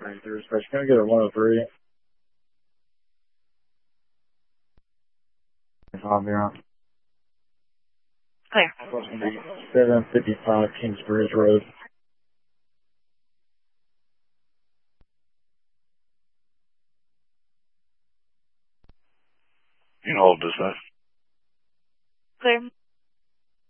Right, there's special. Can I get a 103? Javier. Clear. Supposed to be 755 Kingsbridge Road. You can hold this, sir. Clear.